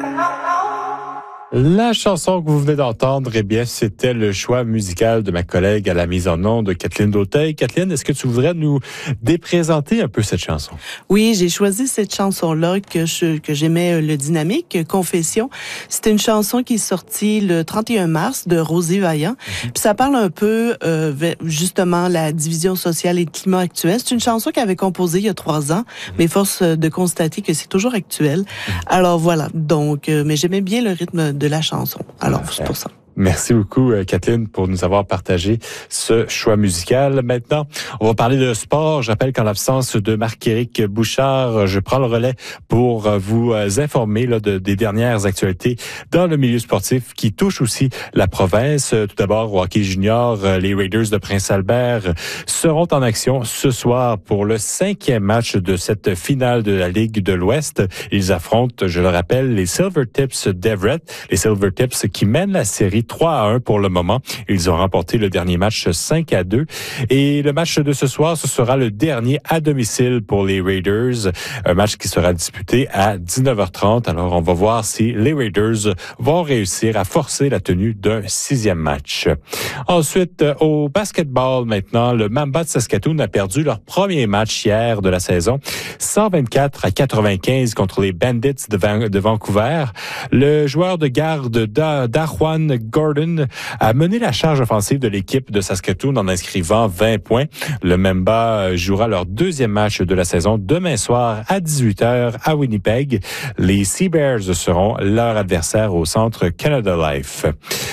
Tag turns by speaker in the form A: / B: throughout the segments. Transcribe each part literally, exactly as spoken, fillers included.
A: La chanson que vous venez d'entendre, eh bien, c'était le choix musical de ma collègue à la mise en onde, Kathleen Dauteil. Kathleen, est-ce que tu voudrais nous déprésenter un peu cette chanson?
B: Oui, j'ai choisi cette chanson-là que je, que j'aimais le dynamique, Confession. C'était une chanson qui est sortie le trente et un mars de Rosie Vaillant. Mm-hmm. Puis ça parle un peu, euh, justement, la division sociale et le climat actuel. C'est une chanson qu'elle avait composée il y a trois ans, mm-hmm. mais force de constater que c'est toujours actuel. Mm-hmm. Alors voilà, donc, euh, mais j'aimais bien le rythme de de la chanson. Alors, c'est pour ça.
A: Merci beaucoup, Kathleen, pour nous avoir partagé ce choix musical. Maintenant, on va parler de sport. Je rappelle qu'en l'absence de Marc-Éric Bouchard, je prends le relais pour vous informer là, de, des dernières actualités dans le milieu sportif qui touchent aussi la province. Tout d'abord, au hockey junior, les Raiders de Prince-Albert seront en action ce soir pour le cinquième match de cette finale de la Ligue de l'Ouest. Ils affrontent, je le rappelle, les Silvertips d'Everett. Les Silvertips qui mènent la série trois à un pour le moment. Ils ont remporté le dernier match cinq à deux. Et le match de ce soir, ce sera le dernier à domicile pour les Raiders. Un match qui sera disputé à dix-neuf heures trente. Alors, on va voir si les Raiders vont réussir à forcer la tenue d'un sixième match. Ensuite, au basketball maintenant, le Mamba de Saskatoon a perdu leur premier match hier de la saison. cent vingt-quatre à quatre-vingt-quinze contre les Bandits de, Van- de Vancouver. Le joueur de garde da- Dajuan Gordon a mené la charge offensive de l'équipe de Saskatoon en inscrivant vingt points. Le Mamba jouera leur deuxième match de la saison demain soir à dix-huit heures à Winnipeg. Les Sea Bears seront leur adversaire au centre Canada Life.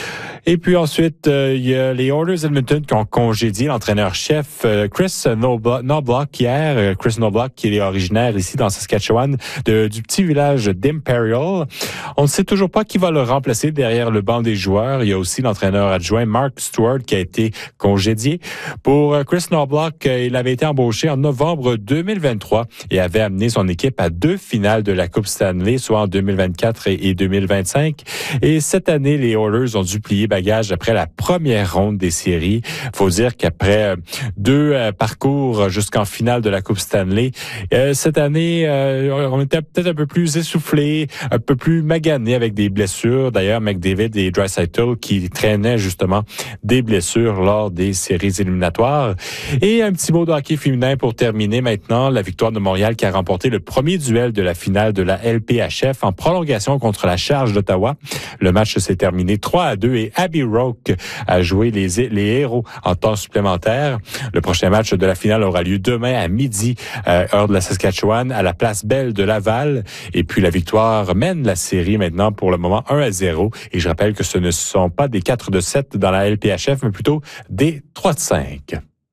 A: Et puis ensuite, euh, il y a les Oilers Edmonton qui ont congédié l'entraîneur-chef euh, Chris Knobloch hier. Euh, Chris Knobloch qui est originaire ici dans Saskatchewan de, du petit village d'Imperial. On ne sait toujours pas qui va le remplacer derrière le banc des joueurs. Il y a aussi l'entraîneur adjoint Mark Stewart qui a été congédié. Pour euh, Chris Knobloch, euh, il avait été embauché en novembre deux mille vingt-trois et avait amené son équipe à deux finales de la Coupe Stanley, soit en deux mille vingt-quatre et, et deux mille vingt-cinq. Et cette année, les Oilers ont dû plier bagages après la première ronde des séries. Faut dire qu'après deux euh, parcours jusqu'en finale de la Coupe Stanley, euh, cette année, euh, on était peut-être un peu plus essoufflés, un peu plus maganés avec des blessures. D'ailleurs, McDavid et Draisaitl qui traînaient justement des blessures lors des séries éliminatoires. Et un petit mot de hockey féminin pour terminer maintenant. La victoire de Montréal qui a remporté le premier duel de la finale de la L P H F en prolongation contre la Charge d'Ottawa. Le match s'est terminé trois à deux et Abby Roque a joué les, les héros en temps supplémentaire. Le prochain match de la finale aura lieu demain à midi, euh, heure de la Saskatchewan, à la place Belle de Laval. Et puis la victoire mène la série maintenant pour le moment un à zéro. Et je rappelle que ce ne sont pas des quatre de sept dans la L P H F, mais plutôt des trois de cinq.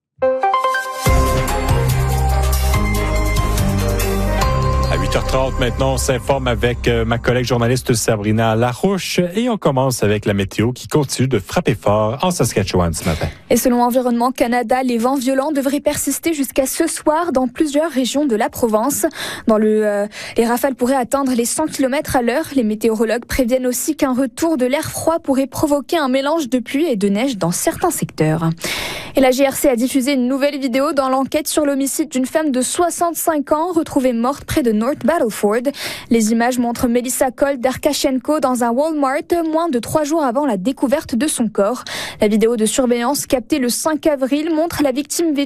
A: huit heures trente maintenant, on s'informe avec euh, ma collègue journaliste Sabrina Larouche et on commence avec la météo qui continue de frapper fort en Saskatchewan ce matin.
C: Et selon Environnement Canada, les vents violents devraient persister jusqu'à ce soir dans plusieurs régions de la Provence. Dans le, euh, les rafales pourraient atteindre les cent kilomètres à l'heure. Les météorologues préviennent aussi qu'un retour de l'air froid pourrait provoquer un mélange de pluie et de neige dans certains secteurs. Et la G R C a diffusé une nouvelle vidéo dans l'enquête sur l'homicide d'une femme de soixante-cinq ans retrouvée morte près de North Battleford. Les images montrent Melissa Koldarkashenko dans un Walmart moins de trois jours avant la découverte de son corps. La vidéo de surveillance captée le cinq avril montre la victime vêtue